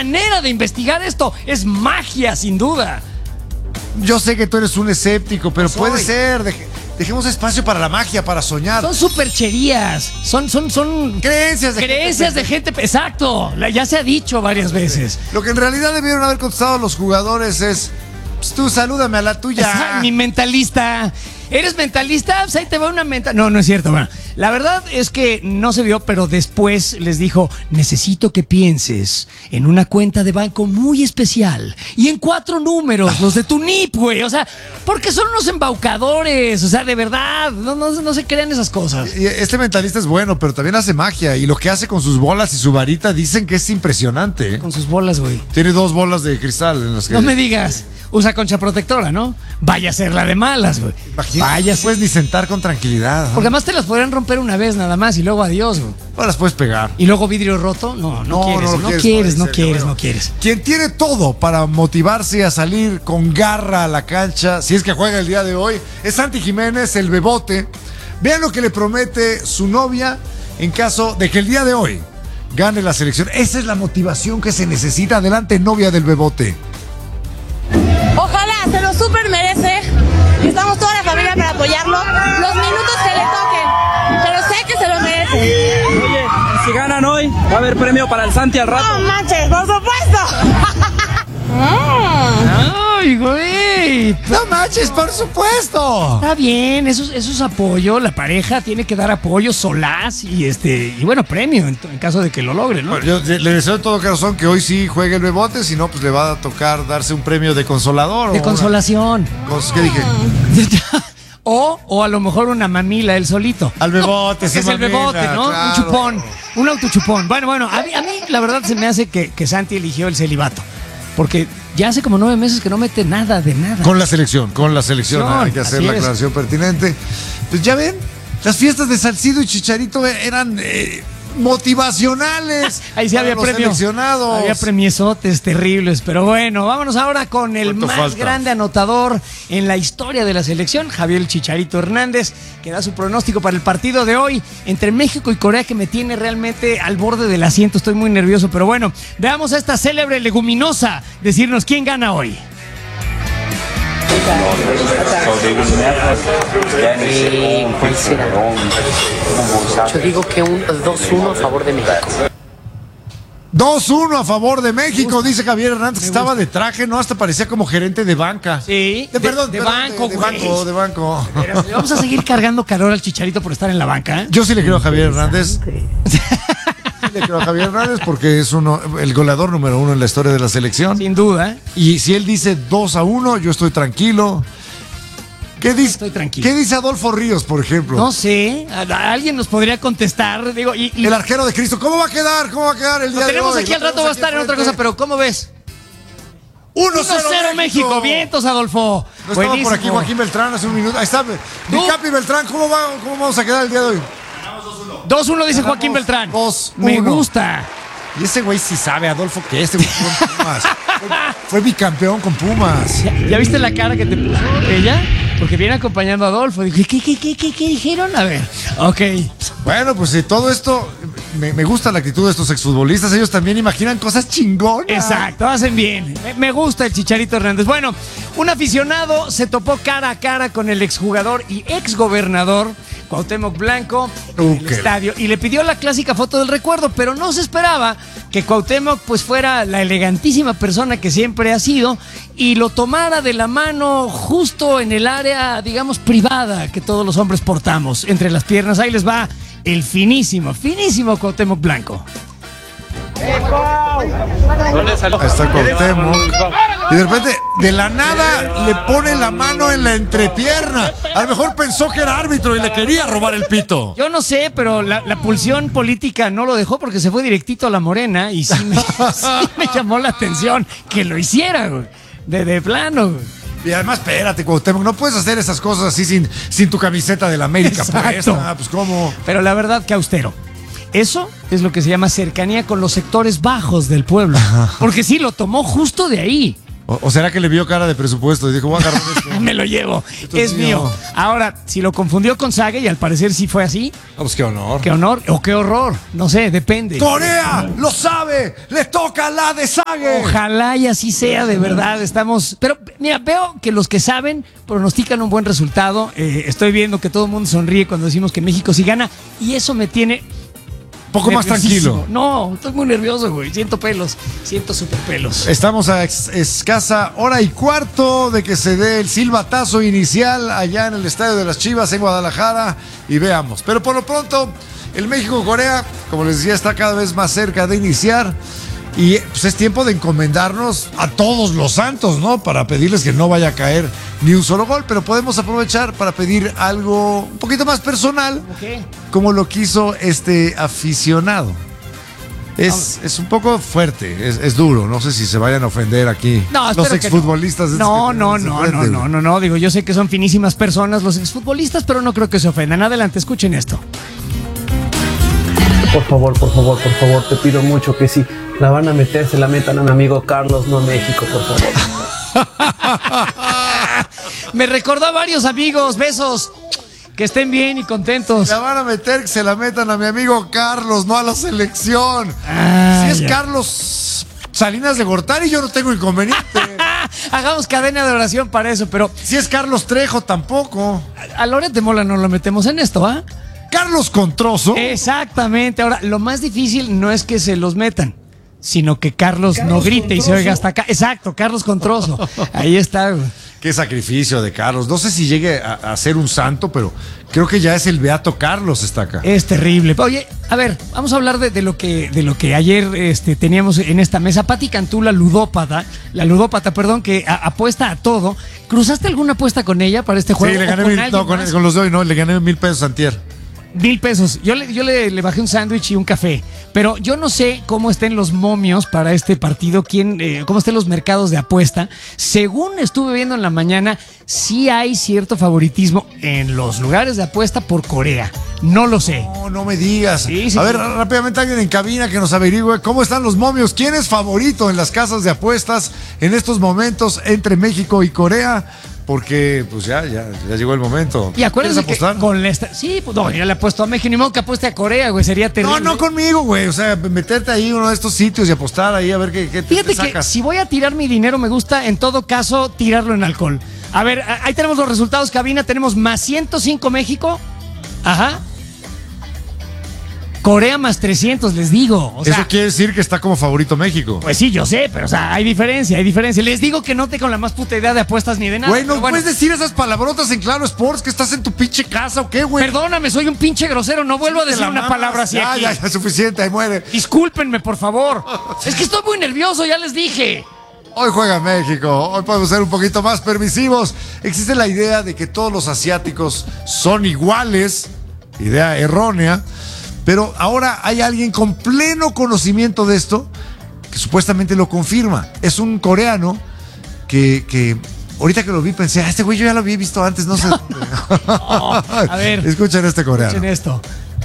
manera de investigar esto. Es magia, sin duda. Yo sé que tú eres un escéptico, pero Soy. puede ser. Dejemos espacio para la magia, para soñar. Son supercherías. Son Creencias de gente. Exacto. Ya se ha dicho varias veces. Lo que en realidad debieron haber contestado los jugadores es: pues tú salúdame a la tuya. Ay, mi mentalista. ¿Eres mentalista? Pues ahí te va una mental. No, no es cierto. Bueno, la verdad es que no se vio, pero después les dijo: necesito que pienses en una cuenta de banco muy especial y en 4 números, los de tu NIP, güey. O sea, porque son unos embaucadores. O sea, de verdad, no se crean esas cosas. Y este mentalista es bueno, pero también hace magia. Y lo que hace con sus bolas y su varita dicen que es impresionante. Con sus bolas, güey. Tiene 2 bolas de cristal en las que... No me digas. Usa concha protectora, ¿no? Vaya a ser la de malas, güey. Vaya a ser. Puedes ni sentar con tranquilidad, ¿no? Porque además te las podrían romper una vez nada más y luego adiós, güey. No las puedes pegar. Y luego vidrio roto, no quieres. Quien tiene todo para motivarse a salir con garra a la cancha, si es que juega el día de hoy, es Santi Jiménez, el bebote. Vean lo que le promete su novia en caso de que el día de hoy gane la selección. Esa es la motivación que se necesita. Adelante, novia del bebote. Ojalá, se lo súper merece. Y estamos toda la familia para apoyarlo. Los minutos que le toquen. Pero sé que se lo merece. Oye, si ganan hoy, va a haber premio para el Santi al rato. No manches, por supuesto. ¡Ay, güey! No manches, por supuesto. Está bien, eso es apoyo. La pareja tiene que dar apoyo, solaz y bueno, premio en caso de que lo logre, ¿no? Bueno, yo le deseo de todo corazón que hoy sí juegue el bebote, si no, pues le va a tocar darse un premio de consolador. De consolación. ¿Qué dije? O a lo mejor una mamila él solito. Al bebote, Es el bebote, ¿no? claro. Un chupón, un autochupón. Bueno, a mí la verdad se me hace que Santi eligió el celibato. Porque ya hace como 9 meses que no mete nada de nada. Con la selección, hay que hacer así la es. aclaración pertinente. Pues ya ven, las fiestas de Salcido y Chicharito eran motivacionales. Ahí sí para había los premios. seleccionados. Había premiesotes terribles. Pero bueno, vámonos ahora con el ¿Cuánto más falta? grande anotador en la historia de la selección, Javier el Chicharito Hernández, que da su pronóstico para el partido de hoy entre México y Corea, que me tiene realmente al borde del asiento. Estoy muy nervioso, pero bueno, veamos a esta célebre leguminosa decirnos quién gana hoy. ¿Cuál será? Yo digo que un 2-1 a favor de México. 2-1 a favor de México, dice Javier Hernández, que estaba de traje, ¿no? Hasta parecía como gerente de banca. Sí, Perdón, de banco, güey. de banco. Pero le vamos a seguir cargando calor al Chicharito por estar en la banca, ¿eh? Yo sí le creo a Javier Hernández. Sí le creo a Javier Hernández porque es el goleador número 1 en la historia de la selección. Sin duda. Y si él dice 2-1, yo estoy tranquilo. Estoy tranquilo. ¿Qué dice Adolfo Ríos, por ejemplo? No sé, alguien nos podría contestar. Digo, El arquero de Cristo. ¿Cómo va a quedar? ¿Cómo va a quedar el día lo de tenemos hoy? aquí al rato, va a estar en otra cosa, pero ¿cómo ves? 1-0 México. Vientos, Adolfo. No estaba Buenísimo. por aquí Joaquín Beltrán hace un minuto. Ahí está. Mi Capi Beltrán, ¿cómo vamos a quedar el día de hoy? 2-1 dice Joaquín Beltrán. 2-1. Me gusta. Y ese güey sí sabe, Adolfo, que este güey fue con Pumas. Fue bicampeón con Pumas. ¿Ya viste la cara que te puso ella? Porque viene acompañando a Adolfo. Dije, ¿qué dijeron? A ver, ok. Bueno, pues todo esto, me gusta la actitud de estos exfutbolistas. Ellos también imaginan cosas chingonas. Exacto, hacen bien. Me gusta el Chicharito Hernández. Bueno, un aficionado se topó cara a cara con el exjugador y exgobernador Cuauhtémoc Blanco en el estadio y le pidió la clásica foto del recuerdo, pero no se esperaba que Cuauhtémoc pues fuera la elegantísima persona que siempre ha sido y lo tomara de la mano justo en el área, digamos, privada que todos los hombres portamos entre las piernas. Ahí les va el finísimo Cuauhtémoc Blanco. Ahí está Cuauhtémoc. Y de repente, de la nada, le pone la mano en la entrepierna. A lo mejor pensó que era árbitro y le quería robar el pito. Yo no sé, pero la pulsión política no lo dejó porque se fue directito a la Morena y sí me llamó la atención que lo hiciera, güey. De plano, güey. Y además, espérate, Cuauhtémoc, no puedes hacer esas cosas así sin tu camiseta de la América puesta. Pues, ¿cómo? Pero la verdad que austero. Eso es lo que se llama cercanía con los sectores bajos del pueblo. Porque sí, lo tomó justo de ahí. ¿O será que le vio cara de presupuesto y dijo, voy a agarrar esto? Me lo llevo, Esto es mío. Ahora, si lo confundió con Sague y al parecer sí fue así, Pues qué honor. qué honor o qué horror, no sé, depende. ¡Corea! ¡Lo sabe! ¡Le toca la de Sague! Ojalá y así sea, de verdad. Estamos. Pero mira, veo que los que saben pronostican un buen resultado. Estoy viendo que todo el mundo sonríe cuando decimos que México sí gana. Y eso me tiene. Poco más nerviosísimo. tranquilo. No, estoy muy nervioso, güey. Siento pelos. Siento super pelos. Estamos a escasa hora y cuarto de que se dé el silbatazo inicial allá en el Estadio de las Chivas en Guadalajara y veamos. Pero por lo pronto, el México-Corea, como les decía, está cada vez más cerca de iniciar y pues es tiempo de encomendarnos a todos los santos, ¿no? Para pedirles que no vaya a caer ni un solo gol, pero podemos aprovechar para pedir algo un poquito más personal, ¿Qué? como lo quiso este aficionado. Es un poco fuerte, es duro. No sé si se vayan a ofender aquí No, los espero que exfutbolistas. no. No. Digo, yo sé que son finísimas personas los exfutbolistas, pero no creo que se ofendan. Adelante, escuchen esto. Por favor, te pido mucho que si la van a meter, se la metan a mi amigo Carlos, no a México, por favor. Me recordó a varios amigos. Besos. Que estén bien y contentos. La van a meter, que se la metan a mi amigo Carlos, no a la selección. Ah, Si es ya. Carlos Salinas de Gortari, yo no tengo inconveniente. Hagamos cadena de oración para eso, pero Si es Carlos Trejo, tampoco. a Loret de Mola no lo metemos en esto, ¿ah? Carlos Controso. Exactamente. Ahora, lo más difícil no es que se los metan, sino que Carlos no grite y se oiga hasta acá. Exacto, Carlos Controso. Ahí está, güey. Qué sacrificio de Carlos. No sé si llegue a ser un santo, pero creo que ya es el beato Carlos está acá. Es terrible. Oye, a ver, vamos a hablar de lo que ayer teníamos en esta mesa. Pati Cantú, la ludópata, perdón, que apuesta a todo. ¿Cruzaste alguna apuesta con ella para este juego? Sí, le ¿O gané con 1000, alguien no, con, más? con los de hoy, no, le gané 1000 pesos antier. 1,000 pesos. Yo le bajé un sándwich y un café. Pero yo no sé cómo estén los momios para este partido, cómo estén los mercados de apuesta. Según estuve viendo en la mañana, sí hay cierto favoritismo en los lugares de apuesta por Corea. No lo sé. No me digas. Sí, sí, a ver, sí. rápidamente alguien en cabina que nos averigüe cómo están los momios. ¿Quién es favorito en las casas de apuestas en estos momentos entre México y Corea? Porque pues ya llegó el momento. Y acuérdense que ¿Quieres apostar? con la sí, pues no, yo le apuesto a México, ni modo que apueste a Corea, güey, sería terrible. No conmigo, güey. O sea, meterte ahí en uno de estos sitios y apostar ahí a ver qué Fíjate te que sacas. si voy a tirar mi dinero, me gusta en todo caso tirarlo en alcohol. A ver, ahí tenemos los resultados, cabina. Tenemos más 105 México. Ajá. Corea más 300, les digo. O sea, Eso quiere decir que está como favorito México. pues sí, yo sé, pero o sea, hay diferencia. Les digo que no te con la más puta idea de apuestas ni de nada. Güey, no pero bueno, puedes decir esas palabrotas en Claro Sports, que estás en tu pinche casa o qué, güey. perdóname, soy un pinche grosero. No vuelvo a Te decir la una mamas. palabra así aquí. Ya, es suficiente, ahí muere. Discúlpenme, por favor. Es que estoy muy nervioso, ya les dije. Hoy juega México, hoy podemos ser un poquito más permisivos. Existe la idea de que todos los asiáticos son iguales, idea errónea, pero ahora hay alguien con pleno conocimiento de esto que supuestamente lo confirma. Es un coreano que ahorita que lo vi pensé, este güey yo ya lo había visto antes, no sé. A ver, Escuchen este coreano. escuchen esto.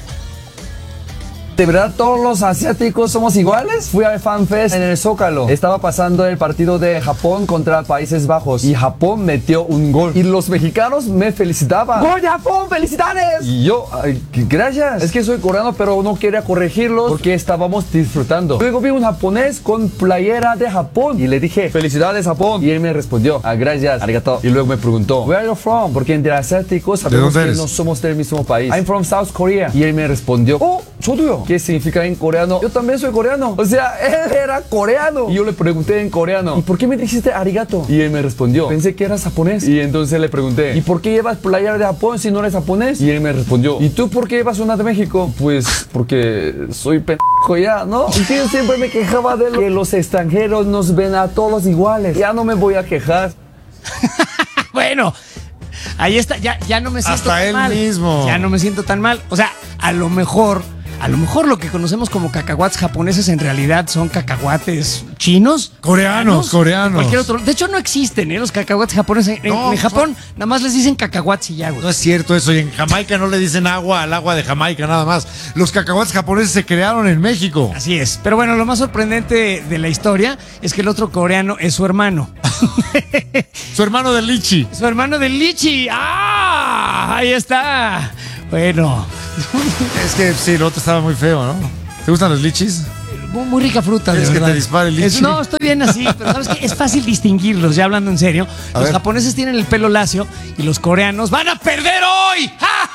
¿De verdad todos los asiáticos somos iguales? Fui al FanFest en el Zócalo. Estaba pasando el partido de Japón contra Países Bajos y Japón metió un gol. Y los mexicanos me felicitaban. ¡Gol de Japón! ¡Felicidades! Y yo, ay, gracias. Es que soy coreano, pero no quería corregirlos porque estábamos disfrutando. Luego vi un japonés con playera de Japón y le dije, ¡felicidades, Japón! Y él me respondió, gracias, arigato. Y luego me preguntó, ¿Where are you from? Porque entre asiáticos sabemos dónde que eres? no somos del mismo país. I'm from South Korea. Y él me respondió, 저도요. ¿Qué significa en coreano? Yo también soy coreano. O sea, él era coreano. Y yo le pregunté en coreano, ¿y por qué me dijiste arigato? Y él me respondió, pensé que eras japonés. Y entonces le pregunté, ¿y por qué llevas playera de Japón si no eres japonés? Y él me respondió, ¿y tú por qué llevas una de México? Pues porque soy pendejo ya, ¿no? Y yo siempre me quejaba de que los extranjeros nos ven a todos iguales. Ya no me voy a quejar. Bueno, ahí está, ya no me siento Hasta tan él mal. mismo. Ya no me siento tan mal. O sea, a lo mejor lo que conocemos como cacahuates japoneses en realidad son cacahuates chinos. Coreanos. Cualquier otro. De hecho, no existen, los cacahuates japoneses. No, en Japón nada más les dicen cacahuates y ya, güey. No es cierto eso, y en Jamaica no le dicen agua al agua de Jamaica nada más. Los cacahuates japoneses se crearon en México. Así es. Pero bueno, lo más sorprendente de la historia es que el otro coreano es su hermano. Su hermano del Lichi. Su hermano del Lichi. ¡Ah! Ahí está. Bueno. Es que sí, el otro estaba muy feo, ¿no? ¿Te gustan los lichis? Muy rica fruta, de ¿Quieres que verdad. te dispare el lichi? No, estoy bien así, pero ¿sabes qué? Es fácil distinguirlos, ya hablando en serio. A Los ver. japoneses tienen el pelo lacio y los coreanos van a perder hoy.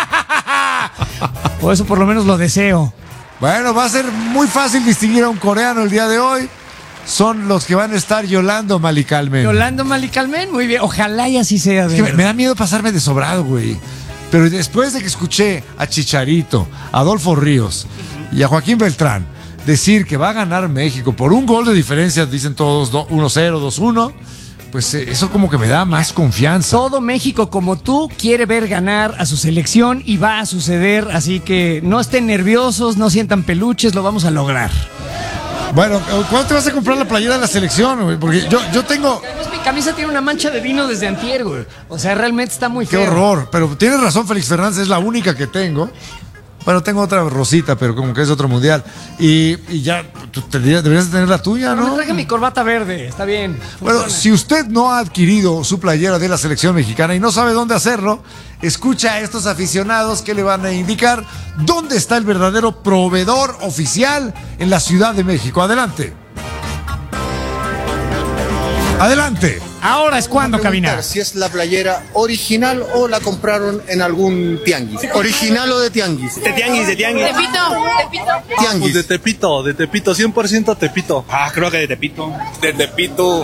Por eso por lo menos lo deseo. Bueno, va a ser muy fácil distinguir a un coreano el día de hoy. Son los que van a estar Yolando Malicalmen. Yolando Malicalmen, muy bien. Ojalá y así sea. Es De que me verdad. da miedo pasarme de sobrado, güey. Pero después de que escuché a Chicharito, a Adolfo Ríos y a Joaquín Beltrán decir que va a ganar México por un gol de diferencia, dicen todos 1-0, 2-1, pues eso como que me da más confianza. Todo México como tú quiere ver ganar a su selección y va a suceder, así que no estén nerviosos, no sientan peluches, lo vamos a lograr. Bueno, ¿cuándo te vas a comprar la playera de la selección, güey? Porque yo tengo... Además, mi camisa tiene una mancha de vino desde antier, güey. O sea, realmente está muy Qué feo. horror. Pero tienes razón, Félix Fernández, es la única que tengo. Bueno, tengo otra rosita, pero como que es otro mundial. Y ya, tú deberías tener la tuya, No, me ¿no? traje mi corbata verde, está bien. Bueno, funciona. si usted no ha adquirido su playera de la selección mexicana y no sabe dónde hacerlo, escucha a estos aficionados que le van a indicar dónde está el verdadero proveedor oficial en la Ciudad de México. Adelante. Adelante. Ahora es cuando Preguntar caminar. si es la playera original o la compraron en algún tianguis. ¿Original o de tianguis? De tianguis. Tianguis. De Tepito, 100% Tepito. Ah, creo que de Tepito. De Tepito.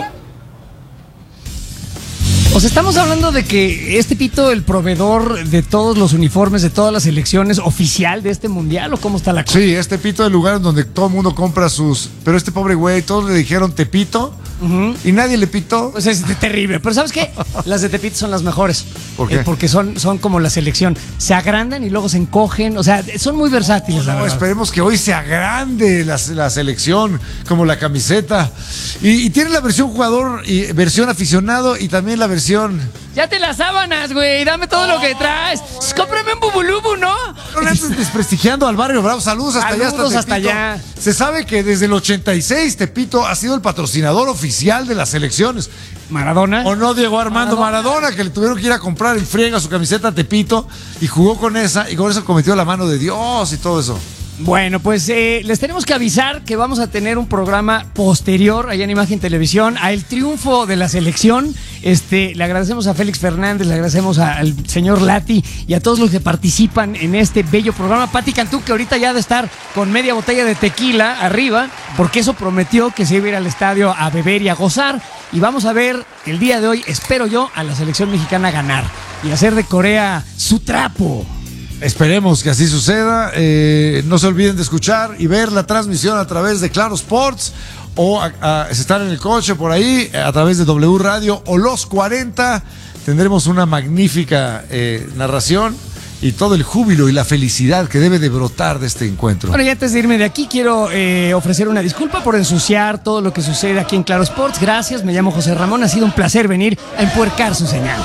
O sea, estamos hablando de que este Pito, el proveedor de todos los uniformes, de todas las elecciones, oficial de este mundial, ¿o cómo está la cosa? Sí, este Pito es el lugar donde todo el mundo compra sus... Pero este pobre güey, todos le dijeron Tepito y nadie le pitó. Pues es terrible. Pero ¿sabes qué? Las de Tepito son las mejores. ¿Por qué? Porque son como la selección. Se agrandan y luego se encogen. O sea, son muy versátiles, la No, verdad. esperemos que hoy se agrande la selección, como la camiseta. Y tiene la versión jugador y versión aficionado y también la versión... Ya te las sábanas, güey. Dame todo lo que traes. Cómprame un bubulubu, ¿no? No le andes desprestigiando al barrio Bravo. Saludos hasta allá. Saludos hasta Tepito. allá. Se sabe que desde el 86 Tepito ha sido el patrocinador oficial de las selecciones. Maradona. ¿O no, Diego Armando Maradona, que le tuvieron que ir a comprar en friega su camiseta Tepito y jugó con esa y con eso cometió la mano de Dios y todo eso? Bueno, pues les tenemos que avisar que vamos a tener un programa posterior allá en Imagen Televisión a el triunfo de la selección. Le agradecemos a Félix Fernández, le agradecemos al señor Lati y a todos los que participan en este bello programa. Pati Cantú, que ahorita ya ha de estar con media botella de tequila arriba, porque eso prometió que se iba a ir al estadio a beber y a gozar. Y vamos a ver el día de hoy, espero yo, a la selección mexicana ganar y hacer de Corea su trapo. Esperemos que así suceda. No se olviden de escuchar y ver la transmisión a través de Claro Sports o si están en el coche por ahí a través de W Radio o Los 40. Tendremos una magnífica narración y todo el júbilo y la felicidad que debe de brotar de este encuentro. Bueno, y antes de irme de aquí, quiero ofrecer una disculpa por ensuciar todo lo que sucede aquí en Claro Sports. Gracias, me llamo José Ramón, ha sido un placer venir a empuercar su señal.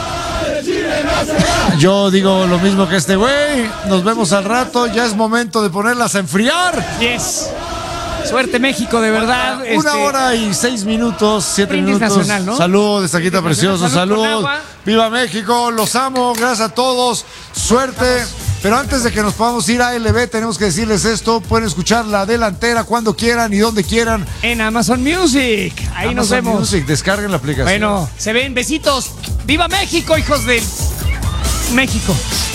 Yo digo lo mismo que este güey. Nos vemos al rato. Ya es momento de ponerlas a enfriar. Yes. Suerte México, de verdad. 1 hora y 6 minutos, 7 Brindis minutos. nacional, ¿no? Salud, Estaquita precioso, Salud con salud. agua. Viva México, los amo, gracias a todos. Suerte. Pero antes de que nos podamos ir a LB, tenemos que decirles esto. Pueden escuchar La Delantera cuando quieran y donde quieran. En Amazon Music. Ahí nos Amazon vemos. Music, descarguen la aplicación. Bueno, se ven. Besitos. ¡Viva México, hijos de México!